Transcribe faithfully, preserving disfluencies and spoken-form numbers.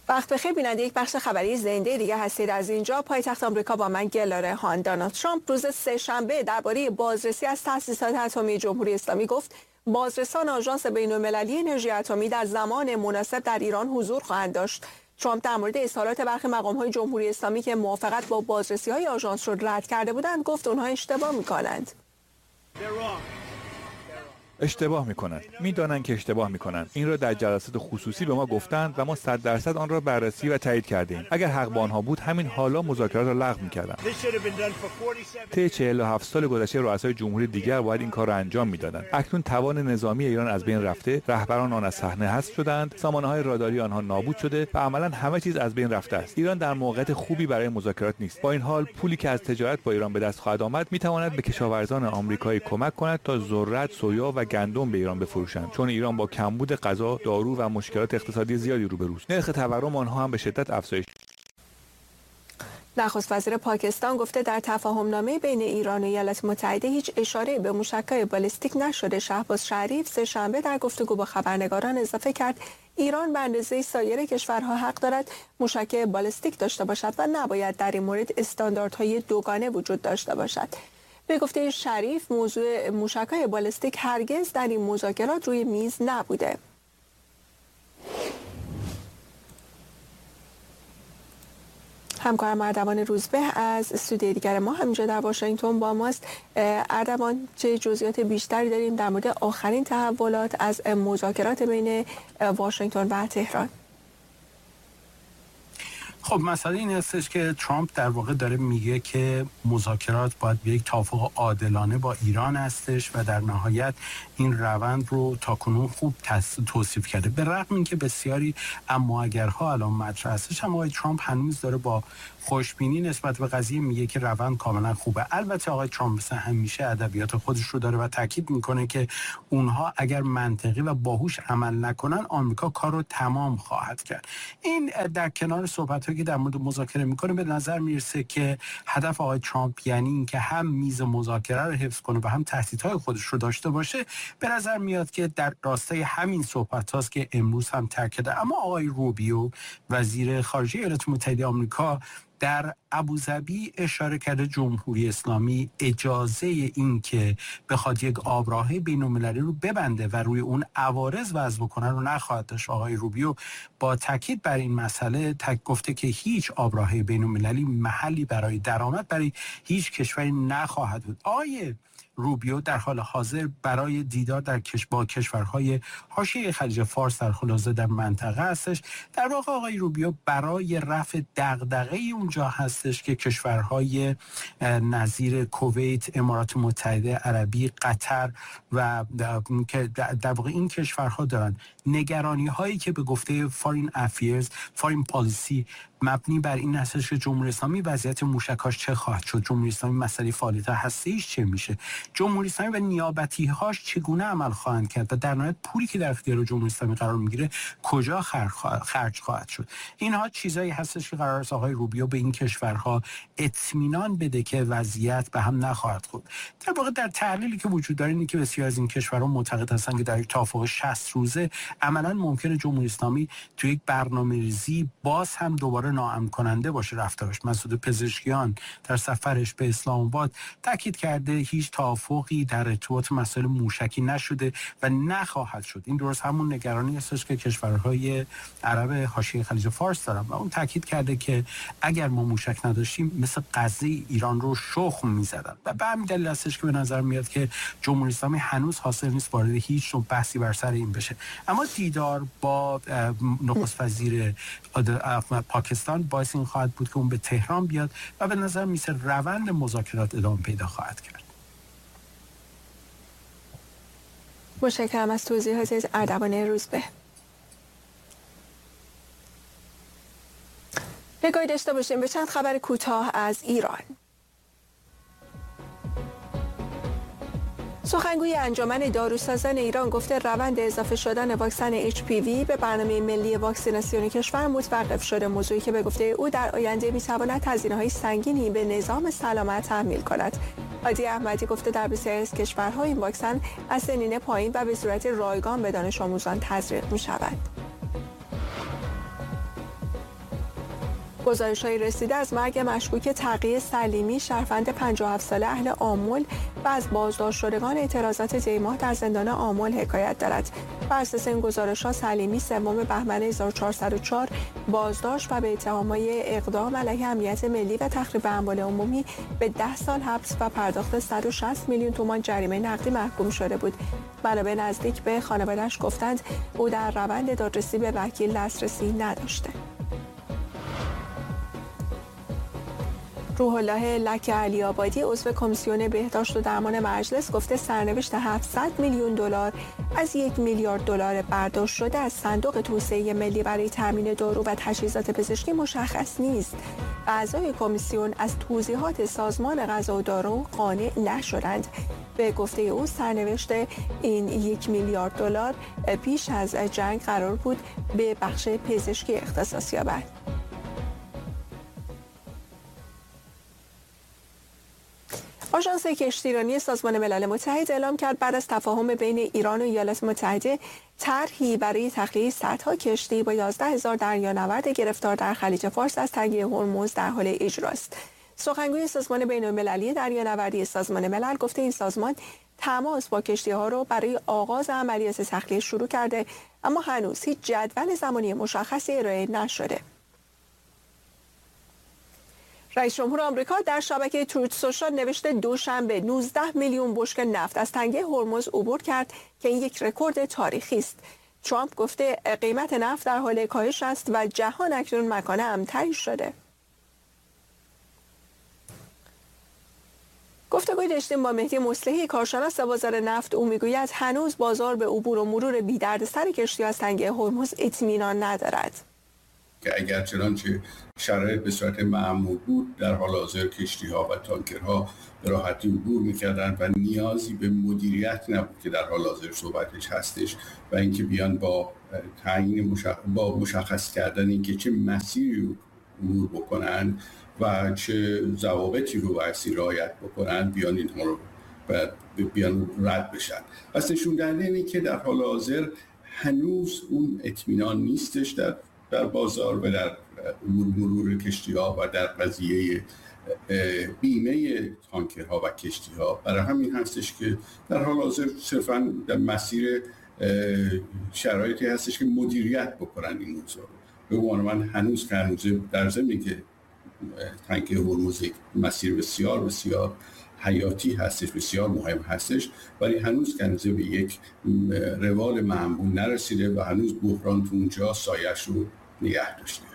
وقت بخیر بیننده یک بخش خبری زنده دیگه هستید از اینجا پایتخت آمریکا با من گلاره هان. دونالد ترامپ روز سه‌شنبه درباره بازرسی از تأسیسات اتمی جمهوری اسلامی گفت بازرسان آژانس بین‌المللی انرژی اتمی در زمان مناسب در ایران حضور خواهند داشت. ترامپ در مورد اظهارات برخی مقام‌های جمهوری اسلامی که موافقت با بازرسی‌های آژانس را رد کرده بودند گفت اونها اشتباه می‌کنند. اشتباه میکنند. میدانند که اشتباه میکنند. این را در جلسات خصوصی به ما گفتند و ما صد درصد آن را بررسی و تایید کردیم. اگر حق با آنها بود همین حالا مذاکرات را لغو میکردند. طی چهل و هفت سال گذشته رؤسای جمهوری دیگر باید این کار را انجام میدادند. اکنون توان نظامی ایران از بین رفته، رهبران آن از صحنه حذف شدند، سامانه‌های راداری آنها نابود شده و عملاً همه چیز از بین رفته است. ایران در موقعیت خوبی برای مذاکرات نیست. با این حال پولی که از تجارت با ایران به دست خواهد آمد میتواند به کشاورزان آمریکایی کمک کند تا ذرت، سویا و گندم به ایران بفروشند، چون ایران با کمبود غذا، دارو و مشکلات اقتصادی زیادی روبروست. نرخ تورم آنها هم به شدت افزایش. نخست وزیر پاکستان گفته در تفاهمنامه بین ایران و ایالات متحده هیچ اشاره به موشک‌های بالستیک نشده. شهباز شریف سه‌شنبه در گفتگو با خبرنگاران اضافه کرد ایران به اندازه سایر کشورها حق دارد موشک بالستیک داشته باشد و نباید در این مورد استانداردهای دوگانه وجود داشته باشد. به گفته شریف موضوع موشک‌های بالستیک هرگز در این مذاکرات روی میز نبوده. همکارم اردوان روزبه از استودیو دیگر ما همینجا در واشنگتن با ماست. اردوان، چه جزئیات بیشتری داریم در مورد آخرین تحولات از مذاکرات بین واشنگتن و تهران؟ خب مسئله این هستش که ترامپ در واقع داره میگه که مذاکرات باید به یک توافق عادلانه با ایران هستش و در نهایت این روند رو تاکنون خوب توصیف کرده. به رغم اینکه بسیاری اما اگرها الان مطرح هستش، اما آقای ترامپ هنوز داره با خوشبینی نسبت به قضیه میگه که روند کاملا خوبه. البته آقای ترامپ مثل همیشه ادبیات خودش رو داره و تاکید میکنه که اونها اگر منطقی و باهوش عمل نکنن آمریکا کار رو تمام خواهد کرد. این در کنار صحبت‌هایی که در مورد مذاکره میکنه به نظر میرسه که هدف آقای ترامپ یعنی این که هم میز مذاکره رو حفظ کنه و هم تهدیدهای خودش رو داشته باشه. به نظر میاد که در راستای همین صحبت هاست که امروز هم ترک کرده. اما آقای روبیو وزیر خارجه ایالات متحده آمریکا در ابوظبی اشاره کرده جمهوری اسلامی اجازه این که بخواد یک آبراهه بین‌المللی رو ببنده و روی اون عوارض وضع بکنه رو نخواهد داشت. آقای روبیو با تاکید بر این مسئله تک گفته که هیچ آبراهه بین‌المللی محلی برای درآمد برای هیچ کشوری نخواهد بود. آقای روبیو در حال حاضر برای دیدار در کش با کشورهای حاشیه خلیج فارس در خلاصه در منطقه هستش. در واقع آقای روبیو برای رفع دغدغه اونجا هستش که کشورهای نظیر کویت، امارات متحده عربی، قطر و که در واقع این کشورها دارن نگرانی هایی که به گفته فارین افیرز، فارین پالیسی مبنی بر این هستش که جمهوری اسلامی وضعیت موشکاش چه خواهد شد، جمهوری اسلامی مسئله فعالیت هسته‌ایش چه میشه، جمهوری اسلامی و نیابتی‌هاش چگونه عمل خواهند کرد و در نهایت پولی که در اختیار جمهوری اسلامی قرار میگیره کجا خرج خواهد شد. اینها چیزایی هستش که قرار است آقای روبیو به این کشورها اطمینان بده که وضعیت به هم نخواهد خورد. در واقع در تحلیلی که وجود داره اینه که بسیار از این کشورها معتقد هستند که در یک توافق شصت روزه عملاً ممکنه جمهوری اسلامی تو یک برنامه‌ریزی باز هم دوباره ناامن کننده باشه رفتارش. مسعود پزشکیان در سفرش به اسلام آباد تاکید کرده هیچ توافقی در ارتباط مسائل موشکی نشده و نخواهد شد. این درست همون نگرانی هستش که کشورهای عرب حاشیه خلیج فارس دارن و اون تاکید کرده که اگر ما موشک نداشتیم مثل غزه ایران رو شخم می‌زدن و به همین دلیل هستش که به نظر میاد که جمهوری اسلامی هنوز حاضر نیست وارد هیچ نوع بحثی بر سر این بشه. اما دیدار با نخست وزیر پاکستان باعث این خواهد بود که اون به تهران بیاد و به نظر میسه روند مذاکرات ادامه پیدا خواهد کرد. متشکرم از توضیحات اردوان روزبه. نگاهی داشته باشیم به چند خبر کوتاه از ایران. سخنگوی انجمن داروسازان ایران گفته روند اضافه شدن واکسن اچ پی وی به برنامه ملی واکسیناسیون کشور متوقف شده، موضوعی که به گفته او در آینده می‌تواند هزینه‌های سنگینی به نظام سلامت تحمیل کند. هادی احمدی گفته در بسیاری از کشورها این واکسن از سنین پایین و به صورت رایگان به دانش آموزان تزریق می‌شود. گزارش‌های رسیده از مرگ مشکوک تقی سلیمی، شهروند پنجاه و هفت ساله اهل آمل و از بازداشت شدگان اعتراضات دیماه در زندان آمل حکایت دارد. بر اساس این گزارش‌ها سلیمی سوم بهمن هزار و چهارصد و چهار بازداشت و به اتهام‌های اقدام علیه امنیت ملی و تخریب اموال عمومی به ده سال حبس و پرداخت صد و شصت میلیون تومان جریمه نقدی محکوم شده بود. منابع نزدیک به خانواده‌اش گفتند او در روند دادرسی به وکیل دسترسی نداشته. روح الله لک علی آبادی، عضو کمیسیون بهداشت و درمان مجلس، گفته سرنوشت هفتصد میلیون دلار از یک میلیارد دلار برداشت شده از صندوق توسعه ملی برای تامین دارو و تجهیزات پزشکی مشخص نیست. اعضای کمیسیون از توضیحات سازمان غذا و دارو قانع نشدند. به گفته او سرنوشت این یک میلیارد دلار پیش از جنگ قرار بود به بخش پزشکی اختصاص یابد. آژانس کشتیرانی سازمان ملل متحد اعلام کرد بعد از تفاهم بین ایران و ایالات متحده طرحی برای تخلیه صدها کشتی با یازده هزار دریانورد گرفتار در خلیج فارس از تنگه هرمز در حال اجراست. سخنگوی سازمان بین‌المللی دریانوردی سازمان ملل گفته این سازمان تماس با کشتی‌ها را برای آغاز عملیات تخلیه شروع کرده، اما هنوز هیچ جدول زمانی مشخصی ارائه نشده. رئیس جمهور آمریکا در شبکه تروت سوشال نوشته دوشنبه نوزده میلیون بشکه نفت از تنگه هرمز عبور کرد که این یک رکورد تاریخی است. ترامپ گفته قیمت نفت در حال کاهش است و جهان اکنون مکان امن‌تری شده. گفتگوی داشتیم با مهدی مصلحی، کارشناس بازار نفت. او میگوید هنوز بازار به عبور و مرور بی دردسر کشتی از تنگه هرمز اطمینان ندارد. که اگر چنانچه شرایط به صورت معمول بود در حال حاضر کشتی‌ها و تانکرها به راحتی عبور می‌کردند و نیازی به مدیریت نبود که در حال حاضر صحبتش هستش و اینکه بیان با تعیین مشخص با مشخص کردن اینکه چه مسیری رو عبور بکنن و چه ضوابطی رو بایستی رعایت بکنن بیان اینها رو بیان رد بشن. پس نشون دهنده اینه که در حال حاضر هنوز اون اطمینان نیستش در در بازار و در مرور کشتی‌ها و در قضیه بیمه تانکرها و کشتی‌ها. برای همین هستش که در حال حاضر صرفاً در مسیر شرایطی هستش که مدیریت بکنن این موضوع. به عنوان من هنوز که هنوز در ضمنی که تانکر هرمز مسیر بسیار بسیار حیاتی هستش، بسیار مهم هستش، ولی هنوز که هنوز به یک روال معمول نرسیده و هنوز بحران تو اونجا سایه‌اش رو نگه داشته.